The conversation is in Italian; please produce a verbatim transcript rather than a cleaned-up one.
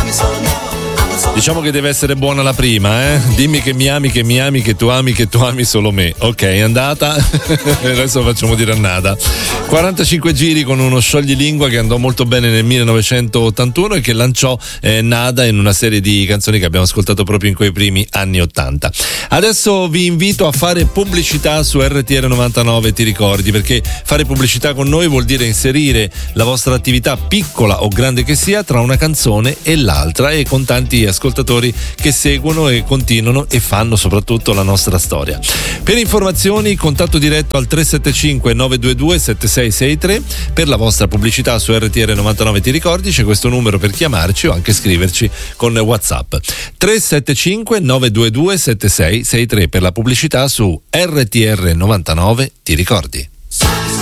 Diciamo che deve essere buona la prima, eh? Dimmi che mi ami, che mi ami, che tu ami, che tu ami solo me. Ok, è andata. Adesso facciamo dire annata. quarantacinque giri con uno scioglilingua che andò molto bene nel millenovecentottantuno e che lanciò eh, Nada in una serie di canzoni che abbiamo ascoltato proprio in quei primi anni ottanta. Adesso vi invito a fare pubblicità su R T R novantanove, ti ricordi, perché fare pubblicità con noi vuol dire inserire la vostra attività, piccola o grande che sia, tra una canzone e l'altra, e con tanti ascoltatori che seguono e continuano e fanno soprattutto la nostra storia. Per informazioni contatto diretto al tre sette cinque nove due due sette sei sei tre. Per la vostra pubblicità su R T R novantanove, ti ricordi, c'è questo numero per chiamarci o anche scriverci con WhatsApp: tre sette cinque nove due due sette sei sei tre per la pubblicità su R T R novantanove, ti ricordi.